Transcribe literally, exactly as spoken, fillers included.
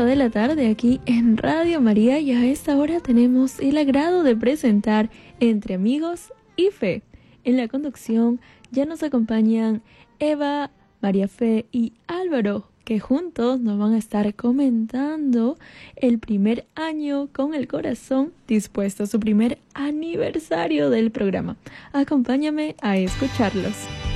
de la tarde aquí en Radio María y a esta hora tenemos el agrado de presentar Entre Amigos y Fe. En la conducción ya nos acompañan Eva, María Fe y Álvaro, que juntos nos van a estar comentando el primer año con el corazón dispuesto, su primer aniversario del programa. Acompáñame a escucharlos.